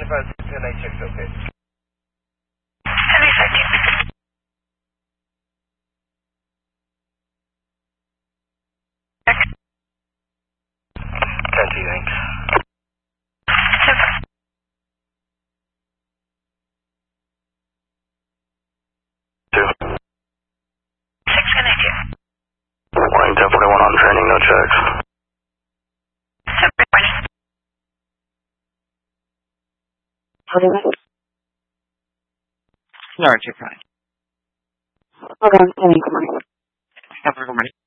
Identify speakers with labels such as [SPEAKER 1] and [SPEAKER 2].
[SPEAKER 1] If I 10 check, okay.
[SPEAKER 2] 10
[SPEAKER 1] thanks. Two.
[SPEAKER 2] 6, can I do?
[SPEAKER 1] Morning, 1041 on training, no checks.
[SPEAKER 2] 7,
[SPEAKER 3] No, check fine.
[SPEAKER 2] hold on, good morning.
[SPEAKER 3] Have a good morning.